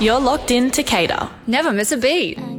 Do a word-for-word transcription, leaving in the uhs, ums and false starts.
You're locked in to Cater. Never miss a beat.